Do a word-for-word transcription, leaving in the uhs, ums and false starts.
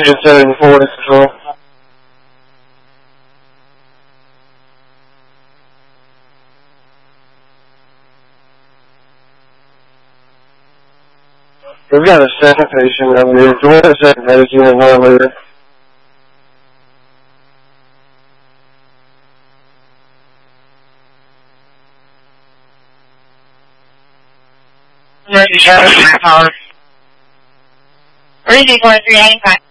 Division seventy-four, this control. We've got a second patient over here. Do we have a second medic unit one later? Emergency power. Emergency four three ninety-five.